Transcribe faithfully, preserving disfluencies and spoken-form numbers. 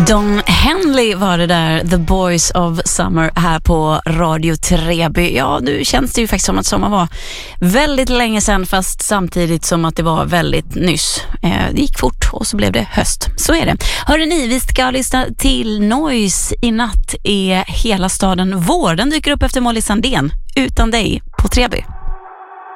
Don Henley var det där, The Boys of Summer här på Radio Treby. Ja, nu känns det ju faktiskt som att sommar var väldigt länge sedan, fast samtidigt som att det var väldigt nyss. Eh, det gick fort och så blev det höst. Så är det. Hörde ni, vi ska lyssna till Noise. I natt är hela staden vår. Den dyker upp efter Molly Sandén. Utan dig på Treby.